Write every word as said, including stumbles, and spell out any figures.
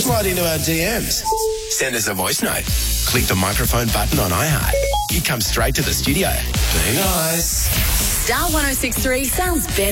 Slide into our D Ms. Send us a voice note. Click the microphone button on iHeart. You come straight to the studio. Be nice. Star one oh six three sounds better.